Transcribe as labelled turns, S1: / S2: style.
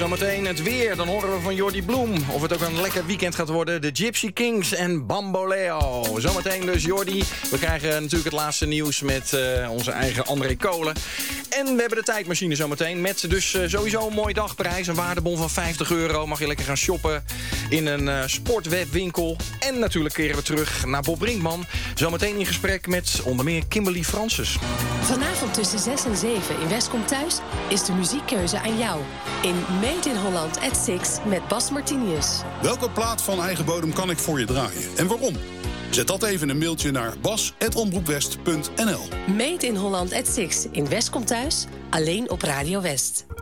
S1: Zometeen het weer, dan horen we van Jordi Bloem. Of het ook een lekker weekend gaat worden. De Gypsy Kings en Bamboleo. Zometeen dus Jordi. We krijgen natuurlijk het laatste nieuws met onze eigen André Kolen. En we hebben de tijdmachine zometeen. Met dus sowieso een mooie dagprijs. Een waardebon van €50. Mag je lekker gaan shoppen in een sportwebwinkel. En natuurlijk keren we terug naar Bob Brinkman. Zometeen in gesprek met onder meer Kimberly Francis.
S2: Vanavond tussen 6 en 7 in Westkom Thuis is de muziekkeuze aan jou. In Made in Holland at 6 met Bas Martinius.
S3: Welke plaat van eigen bodem kan ik voor je draaien? En waarom? Zet dat even in een mailtje naar bas@omroepwest.nl.
S2: Made in Holland at 6 in Westkom Thuis, alleen op Radio West.